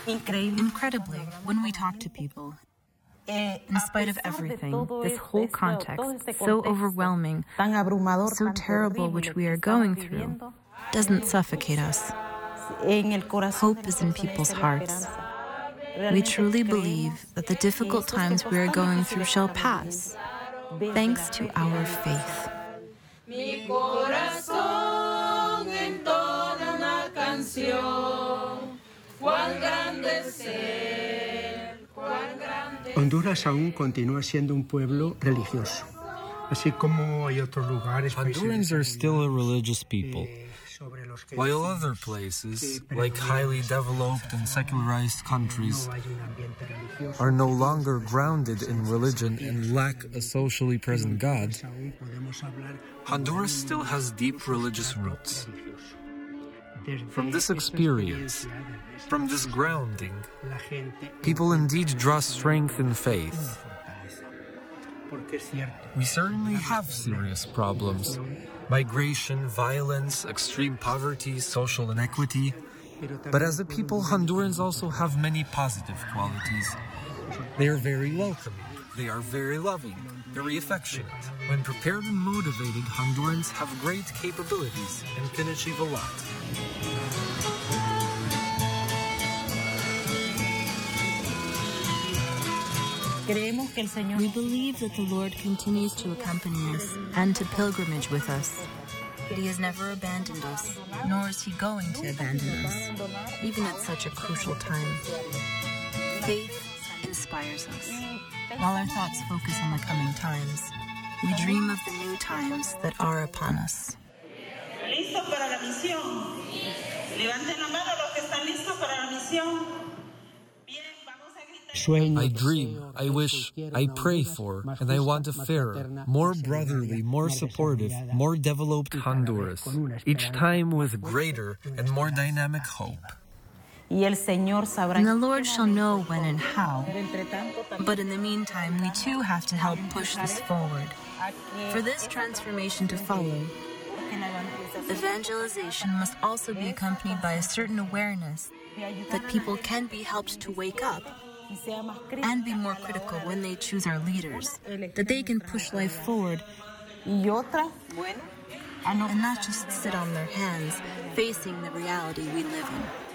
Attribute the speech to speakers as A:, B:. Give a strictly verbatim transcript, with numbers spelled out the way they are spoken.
A: Incredibly, when we talk to people, in spite of everything, this whole context, so overwhelming, so terrible which we are going through, doesn't suffocate us. Hope is in people's hearts. We truly believe that the difficult times we are going through shall pass, thanks to our faith. Mi corazón entona una canción, cuán grande ser, cuán grande.
B: Honduras aún continúa siendo un pueblo religioso, así como hay otros lugares.
C: Hondurans are still a religious people, while other places, like highly developed and secularized countries, are no longer grounded in religion and lack a socially present God. Honduras still has deep religious roots. From this experience, from this grounding, people indeed draw strength in faith. We certainly have serious problems: migration, violence, extreme poverty, social inequity. But as a people, Hondurans also have many positive qualities. They are very welcoming, they are very loving, very affectionate. When prepared and motivated, Hondurans have great capabilities and can achieve a lot.
A: We believe that the Lord continues to accompany us and to pilgrimage with us. That He has never abandoned us, nor is He going to abandon us, even at such a crucial time. Faith inspires us. While our thoughts focus on the coming times, we dream of the new times that are upon us.
D: ¿Listos para la misión? Levanten la mano los que están listos para la misión.
C: I dream, I wish, I pray for, and I want a fairer, more brotherly, more supportive, more developed Honduras, each time with greater and more dynamic hope.
A: And the Lord shall know when and how. But in the meantime, we too have to help push this forward. For this transformation to follow, evangelization must also be accompanied by a certain awareness that people can be helped to wake up and be more critical when they choose our leaders, that they can push life forward and not just sit on their hands facing the reality we live in.